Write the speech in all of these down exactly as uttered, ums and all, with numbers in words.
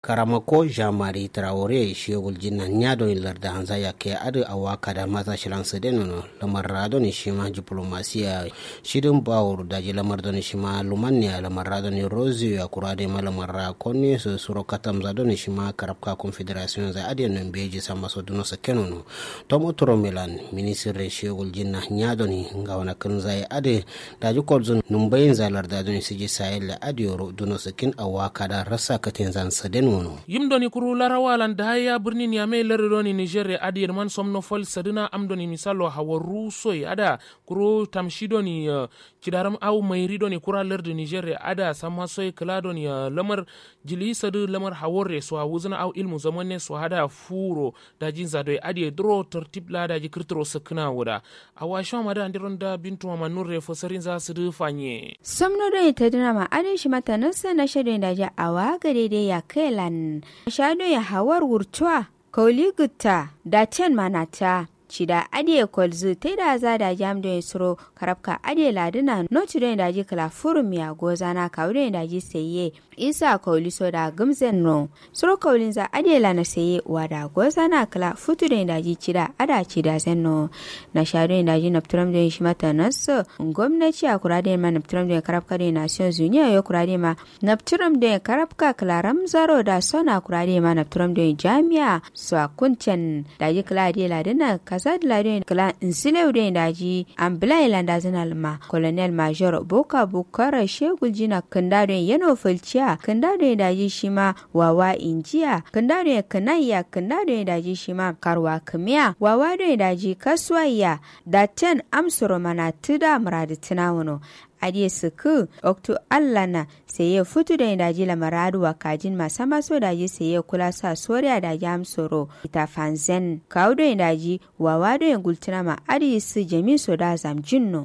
Karamako Jean-Marie Traoré shegul jinna nyado ni larda hanza yake adu awaka da maza shilan sedeno lamar rado ni shima diplomasiya shidin bawur da ji lamar da ni shima lumaniya lamar rado ni rozi ya kurade ma lamar ra konni su suro katam za do ni shima karabka confederation za adi no beji sama so duno sa kenono tomo toro milan ministre shegul jinna nyado ni ngawana kan za adi da ji kolzun numbayin za larda do ni siji sahel adi ro duno sa kin awaka da rasa katin zan sedeno yimdoni kuru larawalan da ya birnin ya mai laridoni nigeria adi man somno fol sadina amdoni misalo hawaru soy ada kuru tamshidoni uh, kidaram au mayridoni kura lardi nigeria ada sama soy kladoni uh, lamar jili sadu lamar hawarre so awuzna au ilmu zamanne so hada furo da jinza do adi dro tertib la da jikirtro sakna wada awasho mada ndironda bintu manure fo sarinza sadu fanye somno do itadina ma adi shi mata nasa na shade da ja awa gade de ya kai shado ya hawar wurtuwa kauli gutta da ten manata cida adiye kolzu ta da za da jam da suro karabka adiye ladina notu da daji kala furum ya goza na kaure da daji saye isa kauli so da gumzen no suro kaulin za adiye la na saye wa da goza na kala futu da daji cida ada cida senno na shado da daji napturam da shi mata nasu gwamnati a kurade ma napturam da karabka da nations union ya kurade ma napturam da karabka kala ramzaro da sona kurade ma napturam da jami'a so kuncen daji kala adiye ladina Sad Ladin Kala Insileude daji Ambila Ilanda Zinalma Colonel Major Boka Bukara Shegul Jina Kandare Yano Fulcia Kandare daji shima Wawa Injia Kandare Kanaya Kandare daji shima Karwa Kamia Wawa daji Kaswaya Daten Amsoro Mana Tuda Mraditina Wono adiye suku oktu allana seye futu da daji la maradu wa kajin masama so daji seye kula sa soriya da jam soro ita fanzen kaudo daji wawado gultina ma adiye su jami so da zamjinno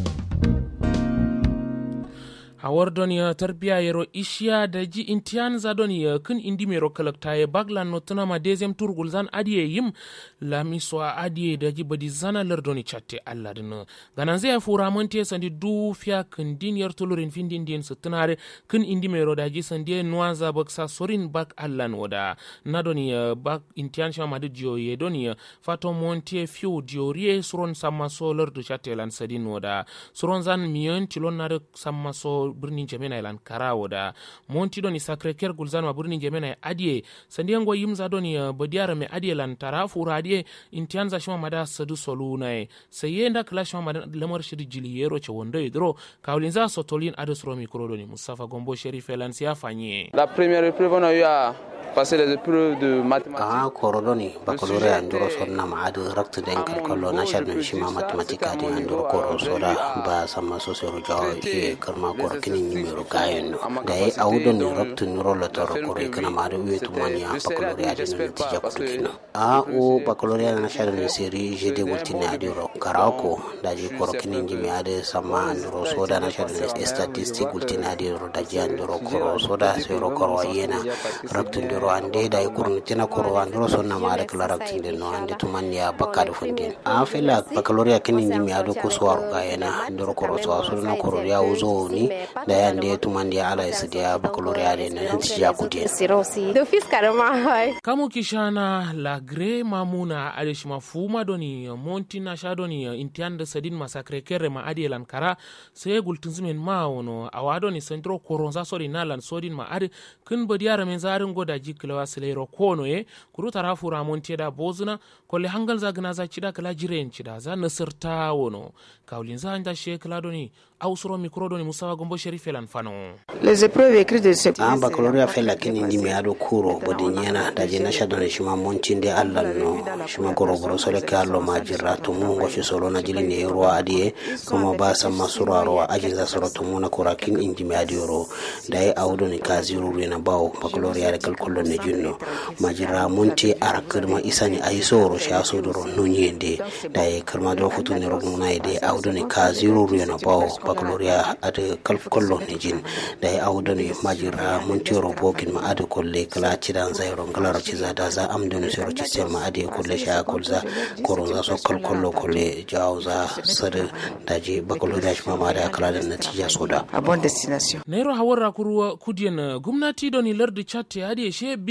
hawar doniya tarbiya yero ishiya da ji intiyan za doniya kun indi mero kalakta ya baglan notuna ma dezem turgul zan adiye yim lami so adiye da ji badi zana lar doni chatte Allah dino ganan zai fura monte sandi du fiya kun din yar tulurin findin din su tunare kun indi mero da ji sandi nuanza baksa sorin bak Allah noda na doniya bak intiyan shama da jiyo ye doniya fato monte fiu dioriye suron sama so lar du chatte lan sadin noda suron zan miyon tilon na sama so birnin jemena ilan karawo da monti doni sacré-cœur gulzan ma birnin jemena adiye sandiyango yimza doni badiyara me adiye lan tarafu radiye intianza shima mada sadu soluna saye nda kala shima mada lamar shiri jiliyero che wondo idro kaulinza sotolin adosro mikro doni Mustafa Gombo Sherif Elan siya fanye la première épreuve on a eu à passer les épreuves de mathématiques ah korodoni baccalauréat anduro sonna ma adu rakt den kalkolo na shadno shima mathématiques adi anduro koro soda ba sama sosoro jaw e karma kor kini nimero gayen da e awdo ni rakt nuro la toro kore kana ma do wetu mania baccalauréat ni tija kutukino a o baccalauréat na shadno seri jede wultini adi ro karako da ji koro kini jimi adi sama anduro soda na shadno statistique wultini adi ro da ji anduro koro soda se ro koro yena rakt ande da kurun tina koro andro sonna mare klarakti de no ande to man ya bakado fundin a fela baccalauréat kinin jimi ado ko sowaru gayena andro koro so so na koro ya uzo ni da ande to man ya ala isidia baccalauréat de na tiya kudi do fiskarama kamu kishana la gre mamuna alish mafuma doni montina shadoni intianda sadin masakre kere ma adielan kara se gultunzimen ma wono awadoni centro koronza sori nalan sodin ma ade kun bodiyara men zarin goda jiklewa selero kono e kuru tarafu ramonte da bozuna kolle hangal zagna za cida kala jiren cida za nasirta wono kaulin za anda shekla doni ausro mikro doni Mustafa Gombo Sherif Elan fano les épreuves écrites de ce ah baccalauréat fela kini ndi mi ado kuro bodinyana da je nasha doni shima montinde Allah no shima koro goro sole kallo majira to mungo shi solo na jili ne ruwa adiye kuma ba san masura ruwa ajin za soro to muna korakin inji mi adiro da ai awdo ni kaziru rena bawo baccalauréat kalkolo ne junno majira monti arakir ma isani ay soro sha sodoro nunyende da ai karma do futu ne rogo na ide awdo ni kaziru rena bawo baccalauréat ade kalf kollo ne jin da ya awdo ne majira montiro bokin ma ade kolle kala cidan zairo ngalar ci zada za amdo ne sero ci sema ade kolle sha kolza koronza so kal kollo kolle jawza sade daji baccalauréat ma ma da kala da natija soda a bon destination nairo hawara kurwa kudiyan gumnati doni lardi chatte ade she